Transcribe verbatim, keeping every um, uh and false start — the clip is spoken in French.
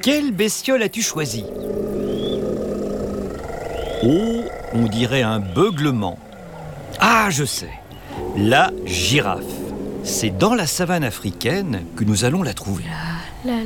Quelle bestiole as-tu choisi? Oh, on dirait un beuglement. Ah, je sais. La girafe. C'est dans la savane africaine que nous allons la trouver. La